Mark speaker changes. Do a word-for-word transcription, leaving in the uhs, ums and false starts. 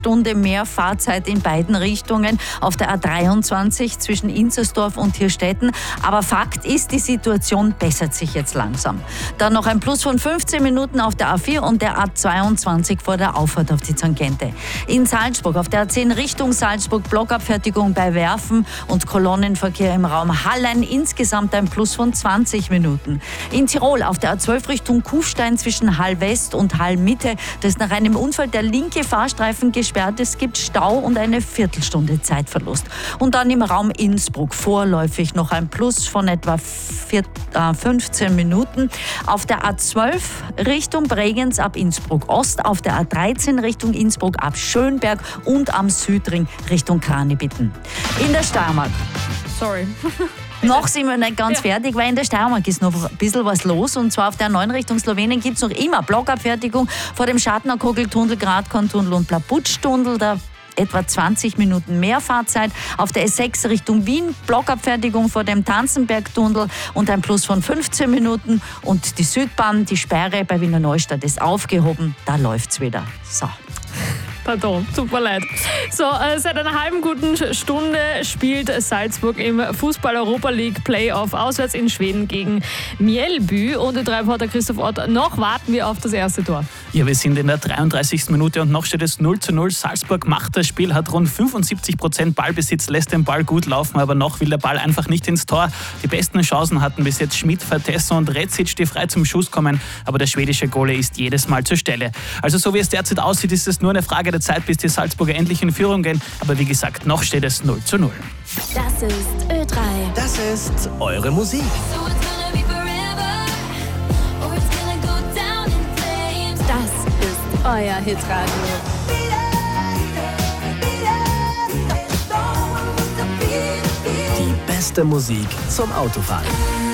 Speaker 1: Stunde mehr Fahrzeit in beiden Richtungen auf der A dreiundzwanzig zwischen Inzersdorf und Hirstetten. Aber Fakt ist, die Situation bessert sich jetzt langsam. Dann noch ein Plus von fünfzehn Minuten auf der A vier und der A zweiundzwanzig vor der Auffahrt auf die Tangente. In Salzburg auf der A zehn Richtung Salzburg Blockabfertigung bei Werfen und Kolonnenverkehr im Raum Hallein. Insgesamt ein Plus von zwanzig Minuten. In Tirol auf der A zwölf Richtung Kufstein zwischen Hall West und Hall Mitte. Da ist nach einem Unfall der linke Fahrstreifen gesperrt. Es gibt Stau und eine Viertelstunde Zeitverlust. Und dann im Raum Innsbruck vorläufig noch ein Plus von etwa fünfzehn Minuten. Auf der A zwölf Richtung Bregenz ab Innsbruck Ost, auf der A dreizehn Richtung Innsbruck ab Schönberg und am Südring Richtung Kranibitten. In der Steiermark.
Speaker 2: Sorry.
Speaker 1: Noch sind wir nicht ganz
Speaker 2: ja.
Speaker 1: fertig, weil in der Steiermark ist noch ein bisschen was los. Und zwar auf der neun Richtung Slowenien gibt es noch immer Blockabfertigung vor dem Schartner-Kogeltunnel, Gradkorntunnel und Plaputsch-Tunnel. Da etwa zwanzig Minuten mehr Fahrzeit. Auf der S sechs Richtung Wien Blockabfertigung vor dem Tanzenbergtunnel und ein Plus von fünfzehn Minuten. Und die Südbahn, die Sperre bei Wiener Neustadt ist aufgehoben. Da läuft's wieder. So.
Speaker 2: Pardon, tut mir leid. So, äh, seit einer halben guten Stunde spielt Salzburg im Fußball-Europa League Playoff auswärts in Schweden gegen Mjällby. Und der Reporter Christoph Ott, noch warten wir auf das erste Tor.
Speaker 3: Ja, wir sind in der dreiunddreißigsten Minute und noch steht es null zu null. Salzburg macht das Spiel, hat rund fünfundsiebzig Prozent Ballbesitz, lässt den Ball gut laufen, aber noch will der Ball einfach nicht ins Tor. Die besten Chancen hatten bis jetzt Schmidt, Vertesso und Rezic, die frei zum Schuss kommen, aber der schwedische Goalie ist jedes Mal zur Stelle. Also so wie es derzeit aussieht, ist es nur eine Frage der Zeit, bis die Salzburger endlich in Führung gehen. Aber wie gesagt, noch steht es null zu null.
Speaker 4: Das ist Ö drei.
Speaker 5: Das ist eure Musik.
Speaker 4: Das ist euer Hitradio.
Speaker 5: Die beste Musik zum Autofahren.